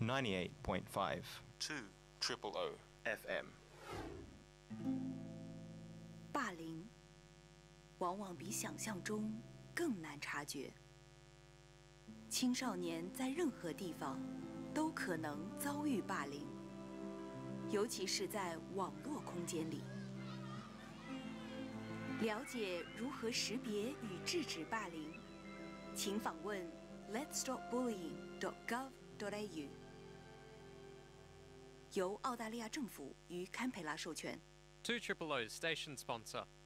98.5 2 triple O FM。 霸凌往往比想象中更难察觉。青少年在任何地方都可能遭遇霸凌，尤其是在网络空间里。了解如何识别与制止霸凌，请访问 letsstopbullying.gov.au， 由澳大利亚政府与堪培拉授权。 2 Triple O's station sponsor.